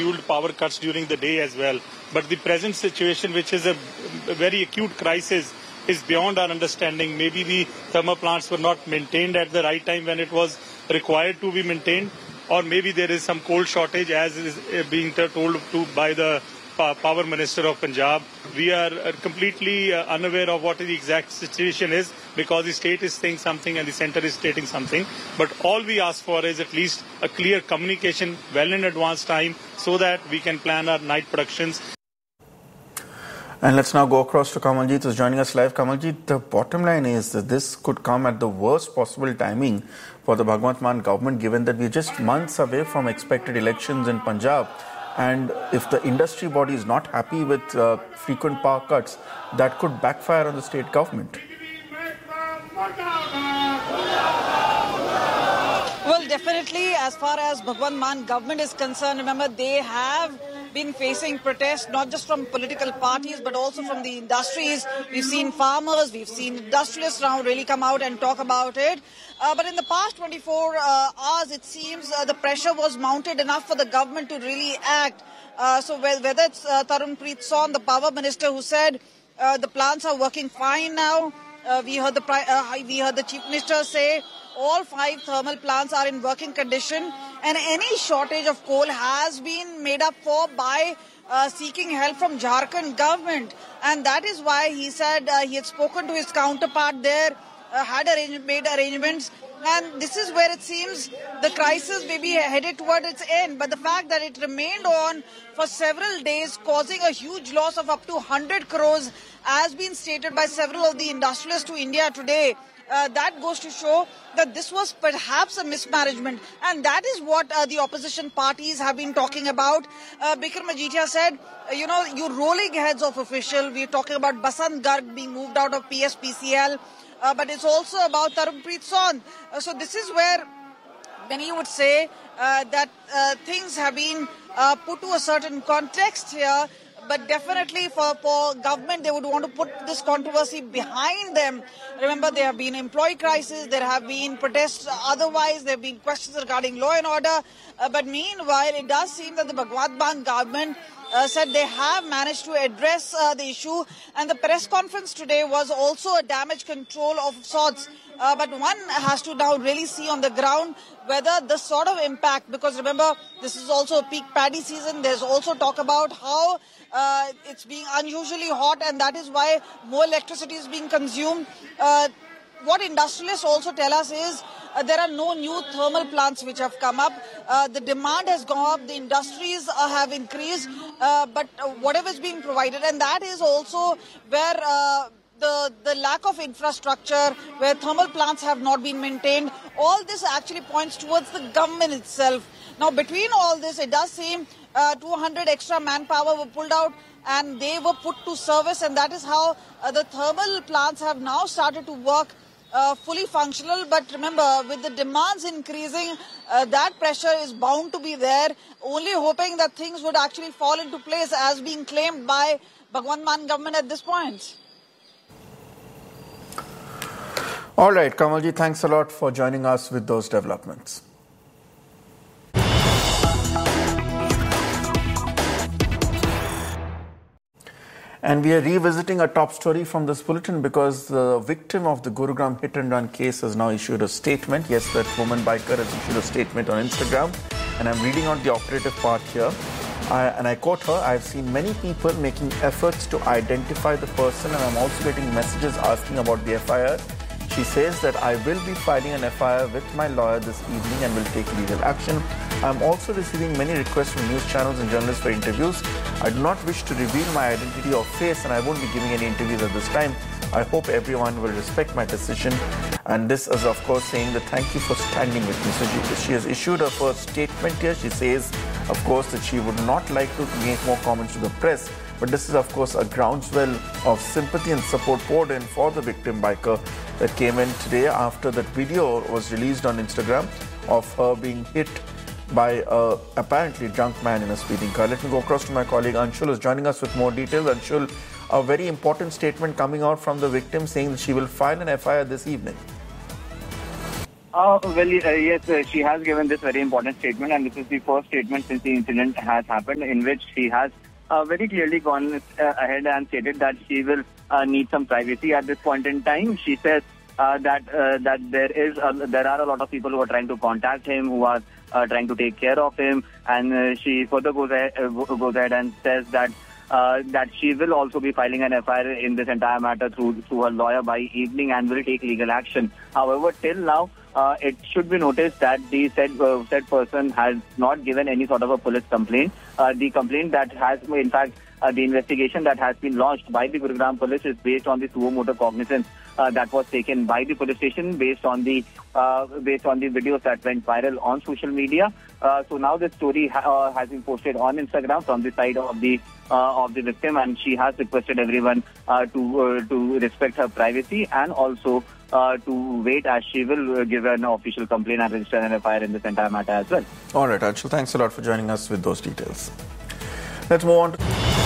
scheduled power cuts during the day as well. But the present situation, which is a very acute crisis, is beyond our understanding. Maybe the thermal plants were not maintained at the right time when it was required to be maintained, or maybe there is some coal shortage, as is being told by the Power Minister of Punjab. We are completely unaware of what the exact situation is, because the state is saying something and the centre is stating something. But all we ask for is at least a clear communication well in advance time, so that we can plan our night productions. And let's now go across to Kamaljeet, who's joining us live. Kamaljeet, the bottom line is that this could come at the worst possible timing for the Bhagwant Mann government, given that we're just months away from expected elections in Punjab. And if the industry body is not happy with frequent power cuts, that could backfire on the state government. Well, definitely, as far as Bhagwant Mann government is concerned, remember, they have been facing protests not just from political parties but also from the industries. We've seen farmers, we've seen industrialists now really come out and talk about it. But in the past 24 hours, it seems the pressure was mounted enough for the government to really act. So whether it's Tarunpreet Saun, the power minister, who said the plants are working fine now. We heard the chief minister say all 5 thermal plants are in working condition, and any shortage of coal has been made up for by seeking help from Jharkhand government. And that is why he said he had spoken to his counterpart there, had made arrangements. And this is where it seems the crisis may be headed toward its end. But the fact that it remained on for several days, causing a huge loss of up to 100 crores, as been stated by several of the industrialists to India today, that goes to show that this was perhaps a mismanagement. And that is what the opposition parties have been talking about. Bikram Majitia said, you're rolling heads of official. We're talking about Basant Garg being moved out of PSPCL. But it's also about Tarunpreet Saun. So this is where many would say that things have been put to a certain context here. But definitely for government, they would want to put this controversy behind them. Remember, there have been employee crises, there have been protests otherwise, there have been questions regarding law and order. But meanwhile, it does seem that the Bhagwant Mann government said they have managed to address the issue. And the press conference today was also a damage control of sorts. But one has to now really see on the ground whether the sort of impact, because remember, this is also a peak paddy season. There's also talk about how it's being unusually hot, and that is why more electricity is being consumed. What industrialists also tell us is there are no new thermal plants which have come up. The demand has gone up, the industries have increased, but whatever is being provided, and that is also where the lack of infrastructure, where thermal plants have not been maintained, all this actually points towards the government itself. Now, between all this, it does seem 200 extra manpower were pulled out and they were put to service, and that is how the thermal plants have now started to work fully functional. But remember, with the demands increasing, that pressure is bound to be there, only hoping that things would actually fall into place as being claimed by Bhagwant Mann government at this point. All right, Kamalji, thanks a lot for joining us with those developments. And we are revisiting a top story from this bulletin because the victim of the Gurugram hit-and-run case has now issued a statement. Yes, that woman biker has issued a statement on Instagram, and I'm reading out the operative part here. And I quote her, "I've seen many people making efforts to identify the person, and I'm also getting messages asking about the FIR. She says that I will be filing an FIR with my lawyer this evening and will take legal action. I'm also receiving many requests from news channels and journalists for interviews. I do not wish to reveal my identity or face, and I won't be giving any interviews at this time. I hope everyone will respect my decision." And this is, of course, saying that thank you for standing with me. So she has issued her first statement here. She says, of course, that she would not like to make more comments to the press. But this is, of course, a groundswell of sympathy and support poured in for the victim biker that came in today after that video was released on Instagram of her being hit by a apparently drunk man in a speeding car. Let me go across to my colleague Anshul, who's joining us with more details. Anshul, a very important statement coming out from the victim saying that she will file an FIR this evening. Yes, she has given this very important statement, and this is the first statement since the incident has happened in which she has very clearly gone ahead and stated that she will need some privacy at this point in time. She says that there are a lot of people who are trying to contact him, who are trying to take care of him, and she further goes ahead and says that she will also be filing an FIR in this entire matter through her lawyer by evening and will take legal action. However, till now, it should be noticed that the said person has not given any sort of a police complaint. The complaint that has, in fact, the investigation that has been launched by the Gurugram police is based on the suo motu cognizance that was taken by the police station based on the videos that went viral on social media. So now this story has been posted on Instagram from the side of the victim, and she has requested everyone to respect her privacy and also to wait, as she will give an official complaint and register an FIR in this entire matter as well. All right, Anshul, thanks a lot for joining us with those details. Let's move on to...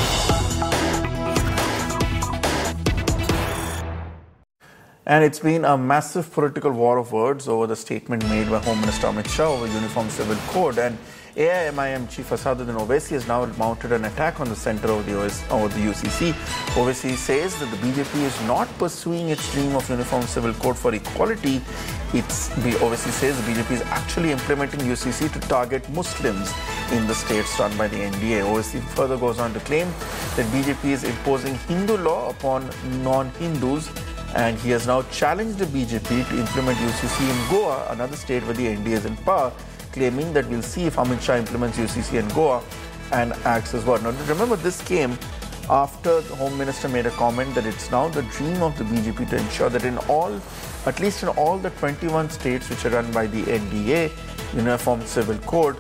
And it's been a massive political war of words over the statement made by Home Minister Amit Shah over Uniform Civil Code, and AIMIM Chief Asaduddin Owaisi has now mounted an attack on the centre of the UCC. Owaisi says that the BJP is not pursuing its dream of Uniform Civil Code for equality. Owaisi says the BJP is actually implementing UCC to target Muslims in the states run by the NDA. Owaisi further goes on to claim that BJP is imposing Hindu law upon non-Hindus, and he has now challenged the BJP to implement UCC in Goa, another state where the NDA is in power, claiming that we'll see if Amit Shah implements UCC in Goa and acts as well. Now, remember, this came after the Home Minister made a comment that it's now the dream of the BJP to ensure that at least in all the 21 states which are run by the NDA, Uniform Civil Code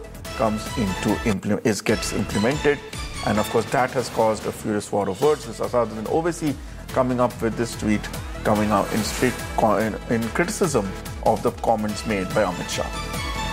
gets implemented. And of course, that has caused a furious war of words. This is Asaduddin Owaisi coming up with this tweet, coming out in criticism of the comments made by Amit Shah.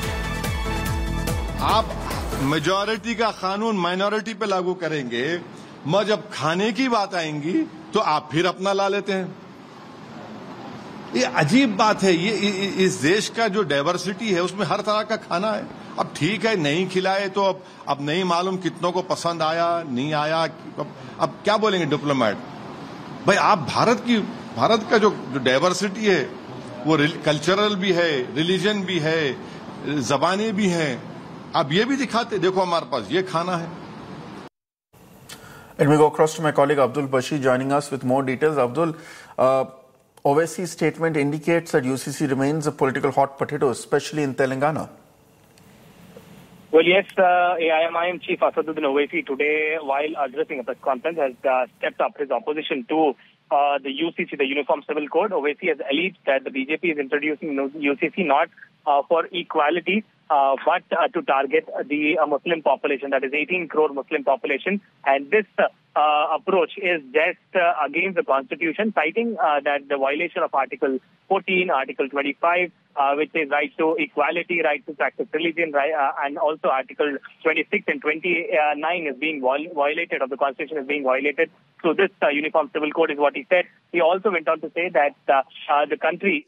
आप majority का कानून minority पे लागू करेंगे, मगर जब खाने की बात आएंगी तो आप फिर अपना ला लेते हैं। ये अजीब बात है। ये इस देश का जो डाइवर्सिटी है उसमें हर तरह का खाना है। अब ठीक है, नहीं खिलाए तो अब नहीं मालूम कितनों को पसंद आया नहीं आया। अब क्या बोलेंगे डिप्लोमेट? भाई, आप भारत का जो डाइवर्सिटी है वो कल्चरल भी है, रिलीजन भी है, जबानें भी हैं। अब ये भी दिखाते, देखो हमारे पास ये खाना है। Let me go across to my colleague Abdul Bashir joining us with more details. Abdul, Owaisi's statement indicates that UCC remains a political hot potato, especially in Telangana. Well, yes, AIMIM Chief Asaduddin Owaisi today, while addressing a press conference, has stepped up his opposition to the UCC, the Uniform Civil Code. Owaisi has alleged that the BJP is introducing UCC not for equality, but to target the Muslim population, that is 18 crore Muslim population. And this approach is just against the Constitution, citing that the violation of Article 14, Article 25, which is right to equality, right to practice religion, and also Article 26 and 29 is being violated, of the Constitution is being violated. So this Uniform Civil Code is what he said. He also went on to say that the country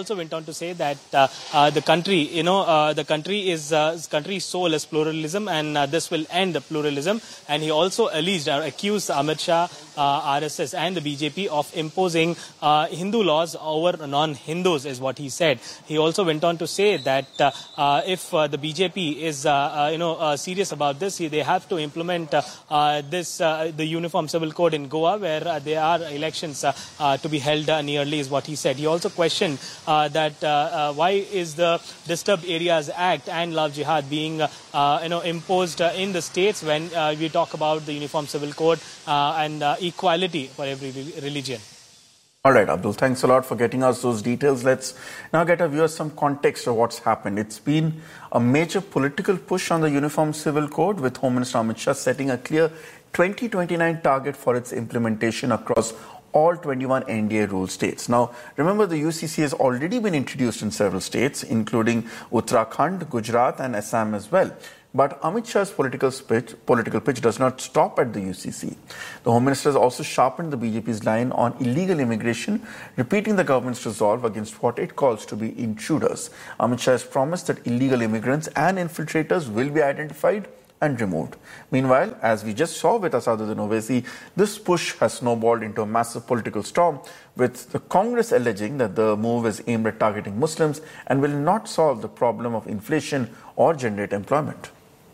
country's soul is pluralism, and this will end the pluralism. And he also accused Amit Shah, RSS and the BJP of imposing Hindu laws over non-Hindus, is what he said. He also went on to say that if the BJP is serious about this, they have to implement the Uniform Civil Code in Goa, where there are elections to be held nearly, is what he said. He also questioned that why is the Disturbed Areas Act and Love Jihad being imposed in the states when we talk about the Uniform Civil Code and equality for every religion. All right, Abdul, thanks a lot for getting us those details. Let's now get our viewers some context of what's happened. It's been a major political push on the Uniform Civil Code, with Home Minister Amit Shah setting a clear 2029 target for its implementation across all 21 NDA rule states. Now, remember, the UCC has already been introduced in several states, including Uttarakhand, Gujarat and Assam as well. But Amit Shah's political pitch does not stop at the UCC. The Home Minister has also sharpened the BJP's line on illegal immigration, repeating the government's resolve against what it calls to be intruders. Amit Shah has promised that illegal immigrants and infiltrators will be identified and removed. Meanwhile, as we just saw with Asaduddin Owaisi, this push has snowballed into a massive political storm, with the Congress alleging that the move is aimed at targeting Muslims and will not solve the problem of inflation or generate employment.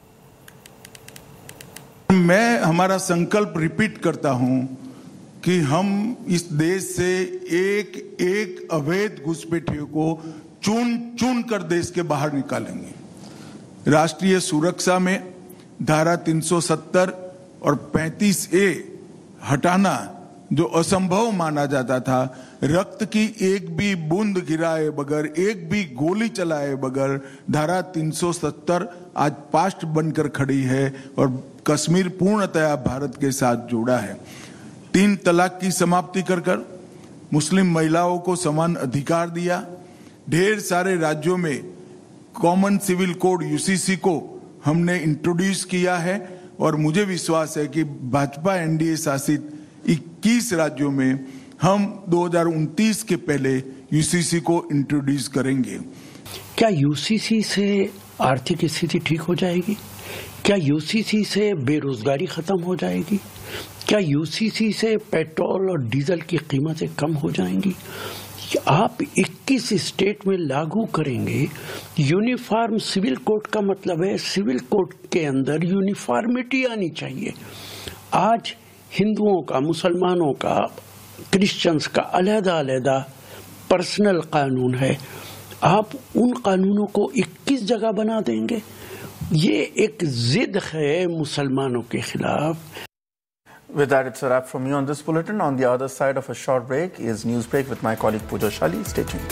मैं हमारा संकल्प repeat करता हूं कि हम इस देश से एक एक अवैध घुसपैठियों को चुन चुन कर देश के बाहर निकालेंगे। राष्ट्रीय सुरक्षा में धारा 370 और 35A हटाना जो असंभव माना जाता था, रक्त की एक भी बूंद गिराए बगैर, एक भी गोली चलाए बगैर धारा 370 आज पास्ट बनकर खड़ी है और कश्मीर पूर्णतया भारत के साथ जुड़ा है। 3 तलाक की समाप्ति कर मुस्लिम महिलाओं को समान अधिकार दिया। ढेर सारे राज्यों में कॉमन सिविल कोड UCC को हमने इंट्रोड्यूस किया है और मुझे विश्वास है कि भाजपा NDA शासित 21 राज्यों में हम 2029 के पहले UCC को इंट्रोड्यूस करेंगे। क्या UCC से आर्थिक स्थिति ठीक हो जाएगी? क्या UCC से बेरोजगारी खत्म हो जाएगी? क्या UCC से पेट्रोल और डीजल की कीमतें कम हो जाएंगी? आप 21 स्टेट में लागू करेंगे। यूनिफॉर्म सिविल कोड का मतलब है सिविल कोड के अंदर यूनिफॉर्मिटी आनी चाहिए। आज हिंदुओं का, मुसलमानों का, क्रिश्चियंस का अलग-अलग पर्सनल कानून है। आप उन कानूनों को 21 जगह बना देंगे। ये एक जिद है मुसलमानों के खिलाफ। With that, it's a wrap from me on this bulletin. On the other side of a short break is Newsbreak with my colleague Pooja Shali. Stay tuned.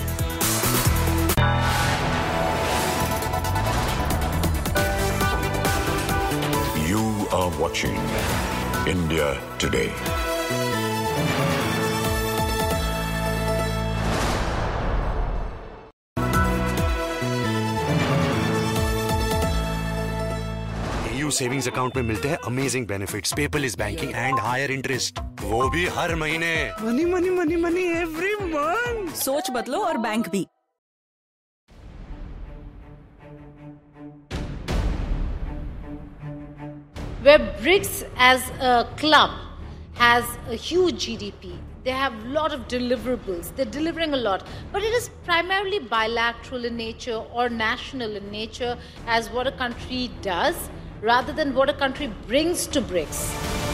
You are watching India Today. Savings account में मिलते हैं amazing benefits, paperless banking and higher interest, वो भी हर महीने। Money money money money every month. सोच बदलो और bank भी। Where BRICS as a club has a huge GDP, they have a lot of deliverables, they're delivering a lot, but it is primarily bilateral in nature or national in nature as what a country does, rather than what a country brings to BRICS.